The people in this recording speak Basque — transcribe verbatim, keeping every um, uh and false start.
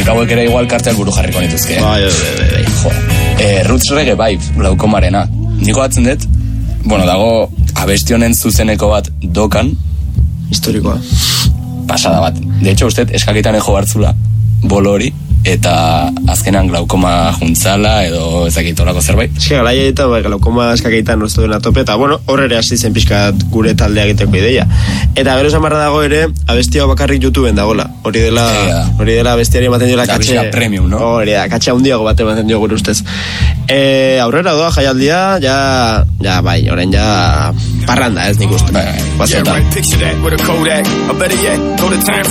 hauek ere igual kartel buru jarriko nituzke. Bai, bai, bai. Jo. Eh, Roots Reggae Vibe, glaukomarena. Niko batzen dut, bueno, dago abestionen zuzeneko bat dokan. Historikoa. Pasada bat. De hecho, usted eskakitan ejo hartzula bolo hori, eta azkenan glaukoma juntzala edo ezakitolako zerbait. Eske gara eta bai, glaukoma eskakeitan uste duen atope, eta bueno, horre hasi zen pixkat gure taldea egiteko ideia. Eta gero zamarra dago ere, abestia bakarrik YouTubeen dagola. Hori dela, hori dela abestiari ematen diola katxe... Abestia premium, no? Hori da, katxe handiago bat ematen dio gure ustez. E, aurrera doa jaialdia, ja, ja bai, orain ja parranda ez nik uste. Bai, bai.